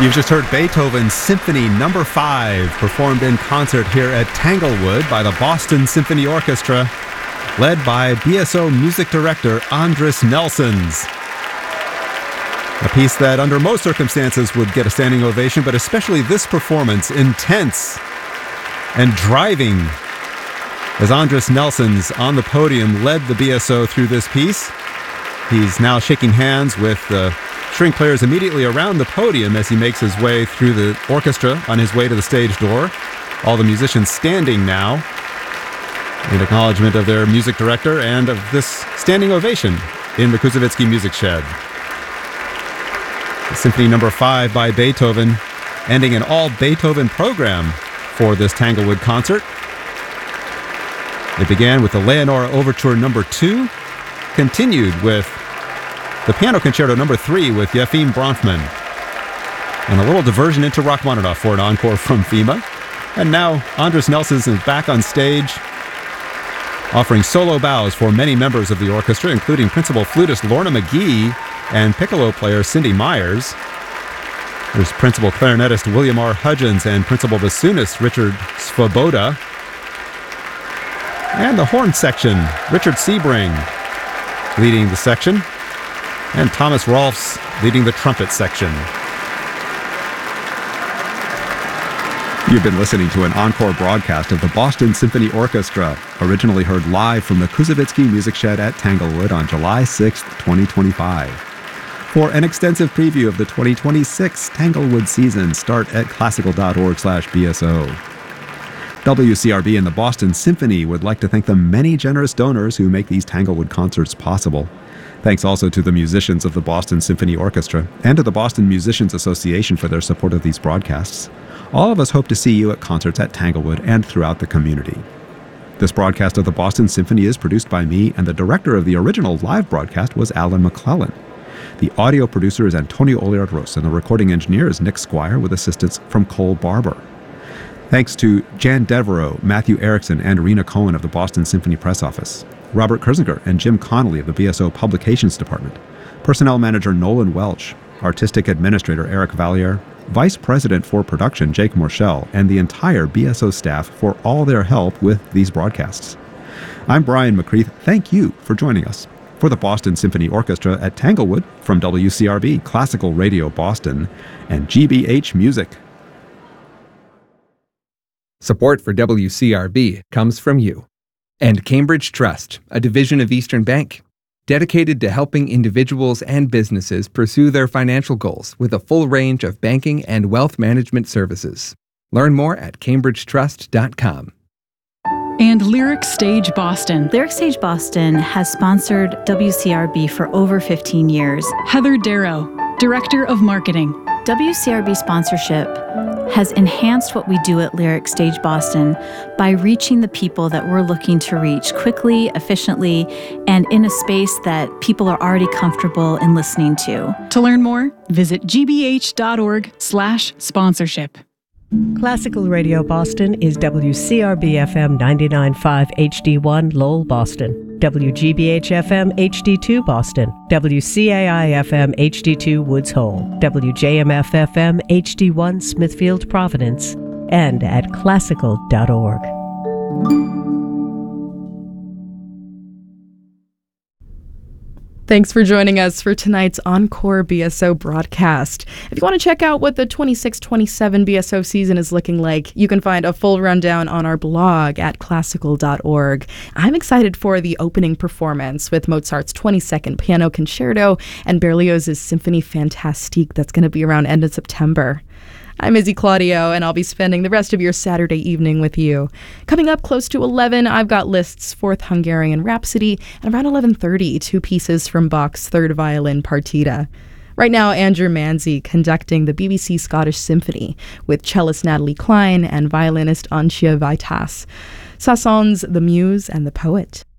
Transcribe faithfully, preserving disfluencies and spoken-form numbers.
You've just heard Beethoven's Symphony Number five, performed in concert here at Tanglewood by the Boston Symphony Orchestra, led by B S O music director Andris Nelsons. A piece that under most circumstances would get a standing ovation, but especially this performance, intense and driving, as Andris Nelsons on the podium led the B S O through this piece. He's now shaking hands with the string players immediately around the podium as he makes his way through the orchestra on his way to the stage door. All the musicians standing now in acknowledgement of their music director and of this standing ovation in the Koussevitzky Music Shed. Symphony Number five by Beethoven, ending an all-Beethoven program for this Tanglewood concert. It began with the Leonore Overture Number two, continued with the Piano Concerto Number three with Yefim Bronfman, and a little diversion into Rachmaninoff for an encore from FEMA. And now Andris Nelsons is back on stage, offering solo bows for many members of the orchestra, including principal flutist Lorna McGee and piccolo player Cindy Myers. There's principal clarinetist William R. Hudgens and principal bassoonist Richard Svoboda. And the horn section, Richard Sebring leading the section, and Thomas Rolfs leading the trumpet section. You've been listening to an encore broadcast of the Boston Symphony Orchestra, originally heard live from the Koussevitzky Music Shed at Tanglewood on July sixth, twenty twenty-five. For an extensive preview of the twenty twenty-six Tanglewood season, start at classical.org slash BSO. W C R B and the Boston Symphony would like to thank the many generous donors who make these Tanglewood concerts possible. Thanks also to the musicians of the Boston Symphony Orchestra and to the Boston Musicians Association for their support of these broadcasts. All of us hope to see you at concerts at Tanglewood and throughout the community. This broadcast of the Boston Symphony is produced by me, and the director of the original live broadcast was Alan McClellan. The audio producer is Antonio Oliard-Ros, and the recording engineer is Nick Squire, with assistance from Cole Barber. Thanks to Jan Devereaux, Matthew Erickson, and Rena Cohen of the Boston Symphony Press Office, Robert Kersinger and Jim Connolly of the B S O Publications Department, Personnel Manager Nolan Welch, Artistic Administrator Eric Valliere, Vice President for Production Jake Morshell, and the entire B S O staff for all their help with these broadcasts. I'm Brian McCreath. Thank you for joining us. For the Boston Symphony Orchestra at Tanglewood, from W C R B, Classical Radio Boston, and G B H Music. Support for W C R B comes from you. And Cambridge Trust, a division of Eastern Bank, dedicated to helping individuals and businesses pursue their financial goals with a full range of banking and wealth management services. Learn more at cambridge trust dot com. And Lyric Stage Boston. Lyric Stage Boston has sponsored W C R B for over fifteen years. Heather Darrow, Director of Marketing. W C R B sponsorship has enhanced what we do at Lyric Stage Boston by reaching the people that we're looking to reach quickly, efficiently, and in a space that people are already comfortable in listening to. To learn more, visit g b h dot org slash sponsorship. Classical Radio Boston is W C R B F M ninety-nine point five H D one Lowell, Boston, W G B H F M H D two Boston, W C A I F M H D two Woods Hole, W J M F F M H D one Smithfield, Providence, and at classical dot org. Thanks for joining us for tonight's Encore B S O broadcast. If you want to check out what the twenty-six twenty-seven B S O season is looking like, you can find a full rundown on our blog at classical dot org. I'm excited for the opening performance with Mozart's twenty-second Piano Concerto and Berlioz's Symphonie Fantastique that's going to be around end of September. I'm Izzy Claudio, and I'll be spending the rest of your Saturday evening with you. Coming up close to eleven, I've got Liszt's Fourth Hungarian Rhapsody, and around eleven thirty, two pieces from Bach's Third Violin Partita. Right now, Andrew Manzi conducting the B B C Scottish Symphony with cellist Natalie Klein and violinist Antje Vaitas. Sasson's The Muse and the Poet.